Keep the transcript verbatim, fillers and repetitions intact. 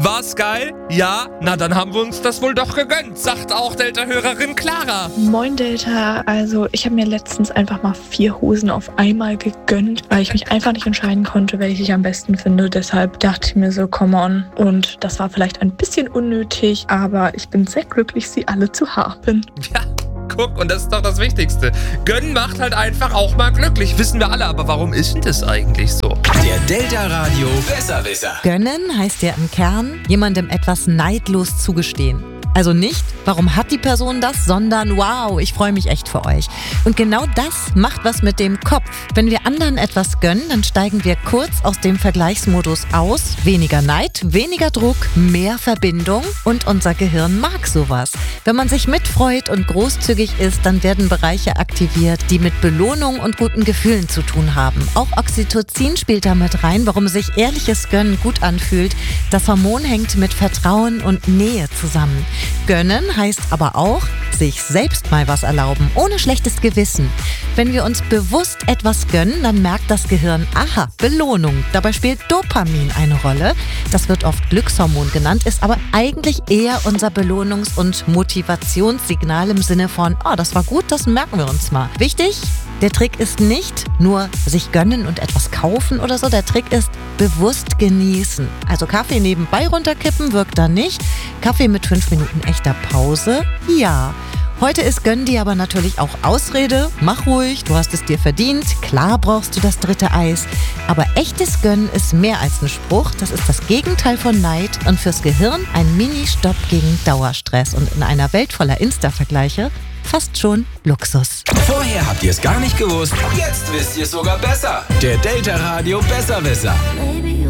War's geil? Ja? Na, dann haben wir uns das wohl doch gegönnt, sagt auch Delta-Hörerin Clara. Moin Delta, also ich habe mir letztens einfach mal vier Hosen auf einmal gegönnt, weil ich mich einfach nicht entscheiden konnte, welche ich am besten finde. Deshalb dachte ich mir so, come on. Und das war vielleicht ein bisschen unnötig, aber ich bin sehr glücklich, sie alle zu haben. Ja. Guck, und das ist doch das Wichtigste. Gönnen macht halt einfach auch mal glücklich. Wissen wir alle, aber warum ist denn das eigentlich so? Der Delta Radio Besserwisser. Gönnen heißt ja im Kern, jemandem etwas neidlos zugestehen. Also nicht, warum hat die Person das, sondern wow, ich freue mich echt für euch. Und genau das macht was mit dem Kopf. Wenn wir anderen etwas gönnen, dann steigen wir kurz aus dem Vergleichsmodus aus. Weniger Neid, weniger Druck, mehr Verbindung und unser Gehirn mag sowas. Wenn man sich mitfreut und großzügig ist, dann werden Bereiche aktiviert, die mit Belohnung und guten Gefühlen zu tun haben. Auch Oxytocin spielt da mit rein, warum sich ehrliches Gönnen gut anfühlt. Das Hormon hängt mit Vertrauen und Nähe zusammen. Gönnen heißt aber auch, sich selbst mal was erlauben, ohne schlechtes Gewissen. Wenn wir uns bewusst etwas gönnen, dann merkt das Gehirn, aha, Belohnung. Dabei spielt Dopamin eine Rolle. Das wird oft Glückshormon genannt, ist aber eigentlich eher unser Belohnungs- und Motivationssignal im Sinne von, oh, das war gut, das merken wir uns mal. Wichtig, der Trick ist nicht nur sich gönnen und etwas kaufen oder so. Der Trick ist bewusst genießen. Also Kaffee nebenbei runterkippen wirkt da nicht. Kaffee mit fünf Minuten echter Pause, ja. Heute ist Gönn dir aber natürlich auch Ausrede. Mach ruhig, du hast es dir verdient. Klar brauchst du das dritte Eis. Aber echtes Gönnen ist mehr als ein Spruch. Das ist das Gegenteil von Neid und fürs Gehirn ein Mini-Stopp gegen Dauerstress. Und in einer Welt voller Insta-Vergleiche fast schon Luxus. Vorher habt ihr es gar nicht gewusst. Jetzt wisst ihr es sogar besser. Der Delta Radio Besserwisser. Baby,